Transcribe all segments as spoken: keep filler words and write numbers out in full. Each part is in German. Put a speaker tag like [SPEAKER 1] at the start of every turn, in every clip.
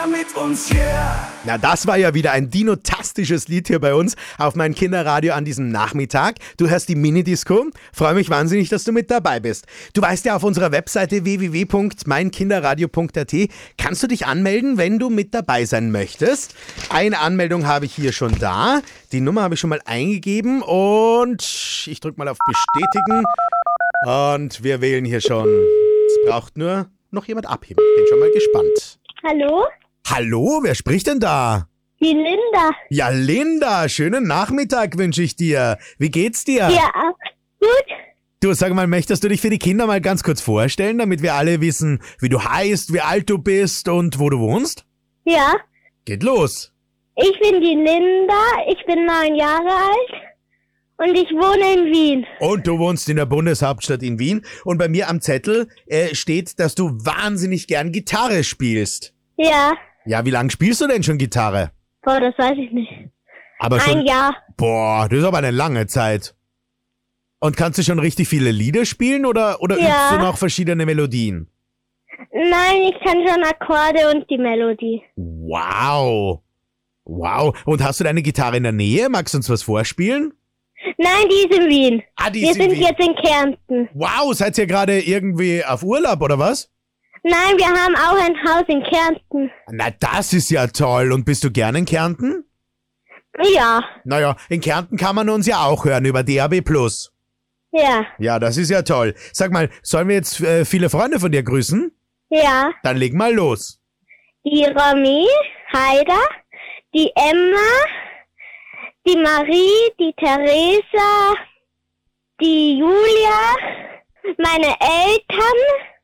[SPEAKER 1] Kinder mit uns, yeah.
[SPEAKER 2] Na, das war ja wieder ein dinotastisches Lied hier bei uns auf mein Kinderradio an diesem Nachmittag. Du hörst die Mini-Disco. Freue mich wahnsinnig, dass du mit dabei bist. Du weißt ja, auf unserer Webseite w w w punkt mein kinderradio punkt a t kannst du dich anmelden, wenn du mit dabei sein möchtest. Eine Anmeldung habe ich hier schon da. Die Nummer habe ich schon mal eingegeben und ich drücke mal auf Bestätigen und wir wählen hier schon. Es braucht nur noch jemand abheben. Bin schon mal gespannt.
[SPEAKER 3] Hallo?
[SPEAKER 2] Hallo, wer spricht denn da?
[SPEAKER 3] Die Linda.
[SPEAKER 2] Ja, Linda, schönen Nachmittag wünsche ich dir. Wie geht's dir?
[SPEAKER 3] Ja, gut.
[SPEAKER 2] Du, sag mal, möchtest du dich für die Kinder mal ganz kurz vorstellen, damit wir alle wissen, wie du heißt, wie alt du bist und wo du wohnst?
[SPEAKER 3] Ja,
[SPEAKER 2] Geht los.
[SPEAKER 3] ich bin die Linda, ich bin neun Jahre alt und ich wohne in Wien.
[SPEAKER 2] Und du wohnst in der Bundeshauptstadt in Wien. Und bei mir am Zettel äh, steht, dass du wahnsinnig gern Gitarre spielst.
[SPEAKER 3] Ja,
[SPEAKER 2] Ja, wie lange spielst du denn schon Gitarre?
[SPEAKER 3] boah, das weiß ich nicht.
[SPEAKER 2] Aber schon.
[SPEAKER 3] Ein Jahr.
[SPEAKER 2] Boah, das ist aber eine lange Zeit. Und kannst du schon richtig viele Lieder spielen oder, oder
[SPEAKER 3] Ja.
[SPEAKER 2] übst du noch verschiedene Melodien?
[SPEAKER 3] Nein, ich kann schon Akkorde und die Melodie.
[SPEAKER 2] Wow. Wow. Und hast du deine Gitarre in der Nähe? Magst du uns was vorspielen?
[SPEAKER 3] Nein, die ist in Wien.
[SPEAKER 2] Ah, die
[SPEAKER 3] Wir
[SPEAKER 2] ist in
[SPEAKER 3] sind
[SPEAKER 2] Wien.
[SPEAKER 3] jetzt in Kärnten.
[SPEAKER 2] Wow, seid ihr gerade irgendwie auf Urlaub oder was?
[SPEAKER 3] Nein, wir haben auch ein Haus in Kärnten.
[SPEAKER 2] Na, das ist ja toll. Und bist du gern in Kärnten?
[SPEAKER 3] Ja,
[SPEAKER 2] Naja, in Kärnten kann man uns ja auch hören über D A B plus.
[SPEAKER 3] ja,
[SPEAKER 2] Ja, das ist ja toll. Sag mal, sollen wir jetzt äh, viele Freunde von dir grüßen?
[SPEAKER 3] ja.
[SPEAKER 2] Dann leg mal los.
[SPEAKER 3] Die Romy, Heider, die Emma, die Marie, die Theresa, die Julia, meine Eltern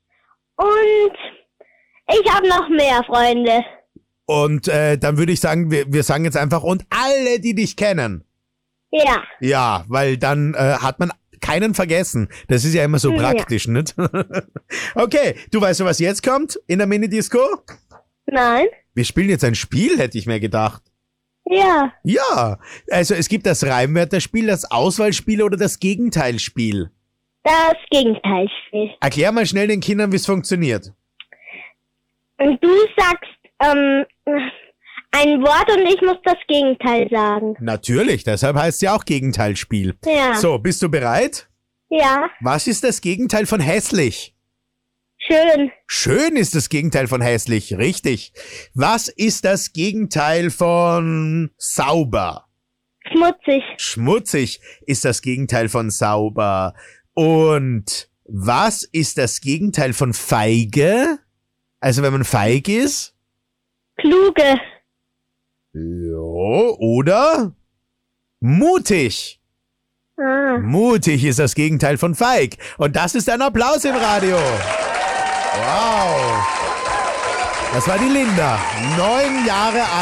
[SPEAKER 3] und ich habe noch mehr Freunde.
[SPEAKER 2] Und äh, dann würde ich sagen, wir, wir sagen jetzt einfach, und alle, die dich kennen.
[SPEAKER 3] Ja,
[SPEAKER 2] Ja, weil dann äh, hat man keinen vergessen. Das ist ja immer so
[SPEAKER 3] Ja.
[SPEAKER 2] praktisch, nicht? Okay, du weißt schon, was jetzt kommt in der Mini-Disco?
[SPEAKER 3] nein,
[SPEAKER 2] Wir spielen jetzt ein Spiel, hätte ich mir gedacht.
[SPEAKER 3] ja,
[SPEAKER 2] Ja, also es gibt das Reimwörterspiel, das Auswahlspiel oder das Gegenteilspiel.
[SPEAKER 3] das Gegenteilspiel.
[SPEAKER 2] Erklär mal schnell den Kindern, wie es funktioniert.
[SPEAKER 3] Und du sagst ähm, ein Wort und ich muss das Gegenteil sagen.
[SPEAKER 2] Natürlich, deshalb heißt es ja auch Gegenteilspiel.
[SPEAKER 3] Ja,
[SPEAKER 2] So, bist du bereit?
[SPEAKER 3] ja,
[SPEAKER 2] Was ist das Gegenteil von hässlich?
[SPEAKER 3] schön,
[SPEAKER 2] Schön ist das Gegenteil von hässlich, richtig. Was ist das Gegenteil von sauber?
[SPEAKER 3] schmutzig,
[SPEAKER 2] Schmutzig ist das Gegenteil von sauber. Und was ist das Gegenteil von feige? Also wenn man feig ist?
[SPEAKER 3] kluge,
[SPEAKER 2] Ja, oder? Mutig.
[SPEAKER 3] ah.
[SPEAKER 2] Mutig ist das Gegenteil von feig. Und das ist ein Applaus im Radio. Wow. Das war die Linda. Neun Jahre alt.